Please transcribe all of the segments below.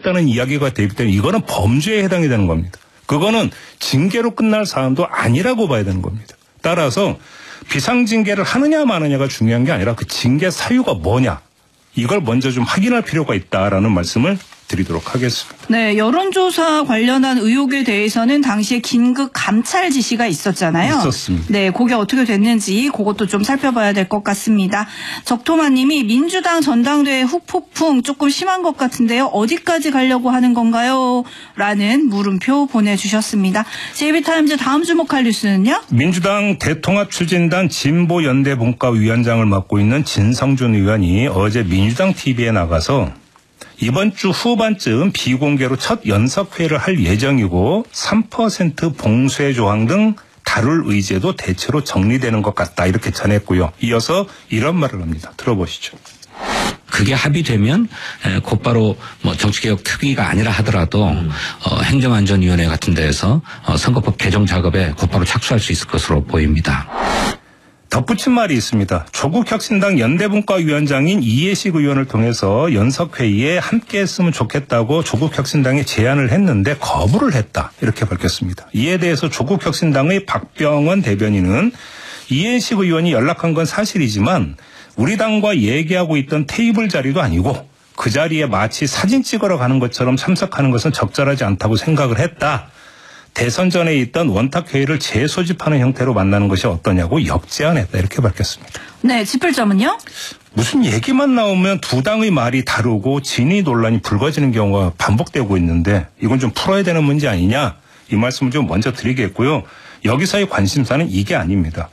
손보겠다는 이야기가 되기 때문에 이거는 범죄에 해당이 되는 겁니다. 그거는 징계로 끝날 사안도 아니라고 봐야 되는 겁니다. 따라서 비상징계를 하느냐 마느냐가 중요한 게 아니라 그 징계 사유가 뭐냐. 이걸 먼저 좀 확인할 필요가 있다라는 말씀을 드리도록 하겠습니다. 네, 여론조사 관련한 의혹에 대해서는 당시에 긴급 감찰 지시가 있었잖아요. 있었습니다. 네, 그게 어떻게 됐는지 그것도 좀 살펴봐야 될 것 같습니다. 적토마님이 민주당 전당대회 후폭풍 조금 심한 것 같은데요. 어디까지 가려고 하는 건가요? 라는 물음표 보내주셨습니다. JB타임즈 다음 주목할 뉴스는요? 민주당 대통합추진단 진보연대분과위원장을 맡고 있는 진성준 의원이 어제 민주당 TV에 나가서 이번 주 후반쯤 비공개로 첫 연석회의를 할 예정이고 3% 봉쇄 조항 등 다룰 의제도 대체로 정리되는 것 같다 이렇게 전했고요. 이어서 이런 말을 합니다. 들어보시죠. 그게 합의되면 곧바로 뭐 정치개혁 특위가 아니라 하더라도 행정안전위원회 같은 데에서 선거법 개정 작업에 곧바로 착수할 수 있을 것으로 보입니다. 덧붙인 말이 있습니다. 조국혁신당 연대분과위원장인 이해식 의원을 통해서 연석회의에 함께했으면 좋겠다고 조국혁신당에 제안을 했는데 거부를 했다. 이렇게 밝혔습니다. 이에 대해서 조국혁신당의 박병원 대변인은 이해식 의원이 연락한 건 사실이지만 우리 당과 얘기하고 있던 테이블 자리도 아니고 그 자리에 마치 사진 찍으러 가는 것처럼 참석하는 것은 적절하지 않다고 생각을 했다. 대선 전에 있던 원탁회의를 재소집하는 형태로 만나는 것이 어떠냐고 역제안했다 이렇게 밝혔습니다. 네, 짚을점은요? 무슨 얘기만 나오면 두 당의 말이 다르고 진위 논란이 불거지는 경우가 반복되고 있는데 이건 좀 풀어야 되는 문제 아니냐 이 말씀을 좀 먼저 드리겠고요. 여기서의 관심사는 이게 아닙니다.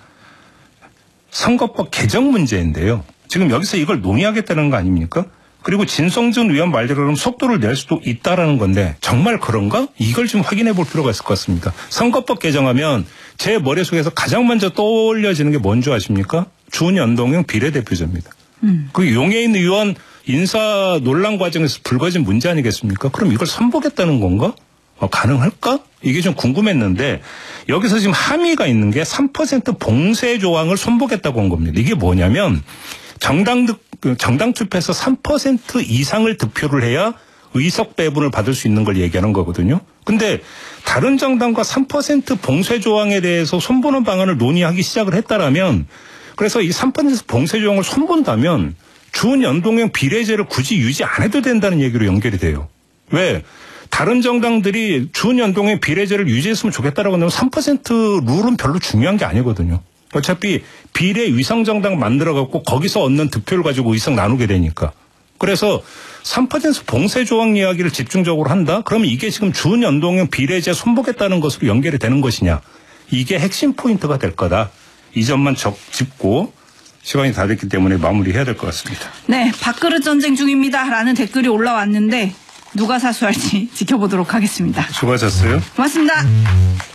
선거법 개정 문제인데요. 지금 여기서 이걸 논의하겠다는 거 아닙니까? 그리고 진성준 의원 말대로 그럼 속도를 낼 수도 있다라는 건데 정말 그런가? 이걸 좀 확인해 볼 필요가 있을 것 같습니다. 선거법 개정하면 제 머릿속에서 가장 먼저 떠올려지는 게 뭔지 아십니까? 준연동형 비례대표제입니다. 그 용해인 의원 인사 논란 과정에서 불거진 문제 아니겠습니까? 그럼 이걸 선보겠다는 건가? 가능할까? 이게 좀 궁금했는데 여기서 지금 함의가 있는 게 3% 봉쇄 조항을 선보겠다고 한 겁니다. 이게 뭐냐면 정당 투표에서 3% 이상을 득표를 해야 의석 배분을 받을 수 있는 걸 얘기하는 거거든요. 근데 다른 정당과 3% 봉쇄 조항에 대해서 손보는 방안을 논의하기 시작을 했다라면 그래서 이 3% 봉쇄 조항을 손본다면 준연동형 비례제를 굳이 유지 안 해도 된다는 얘기로 연결이 돼요. 왜? 다른 정당들이 준연동형 비례제를 유지했으면 좋겠다라고 하면 3% 룰은 별로 중요한 게 아니거든요. 어차피 비례 위성정당 만들어갖고 거기서 얻는 득표를 가지고 의석 나누게 되니까. 그래서 3% 봉쇄 조항 이야기를 집중적으로 한다? 그러면 이게 지금 준연동형 비례제 손보겠다는 것으로 연결이 되는 것이냐. 이게 핵심 포인트가 될 거다. 이 점만 짚고 시간이 다 됐기 때문에 마무리해야 될 것 같습니다. 네, 밥그릇 전쟁 중입니다. 라는 댓글이 올라왔는데 누가 사수할지 지켜보도록 하겠습니다. 수고하셨어요. 고맙습니다.